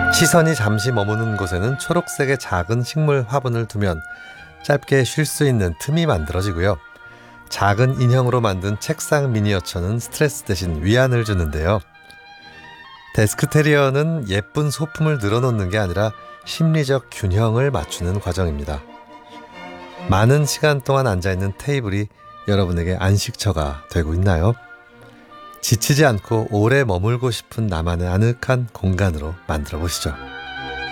시선이 잠시 머무는 곳에는 초록색의 작은 식물 화분을 두면 짧게 쉴 수 있는 틈이 만들어지고요. 작은 인형으로 만든 책상 미니어처는 스트레스 대신 위안을 주는데요. 데스크 테리어는 예쁜 소품을 늘어놓는 게 아니라 심리적 균형을 맞추는 과정입니다. 많은 시간 동안 앉아있는 테이블이 여러분에게 안식처가 되고 있나요? 지치지 않고 오래 머물고 싶은 나만의 아늑한 공간으로 만들어 보시죠.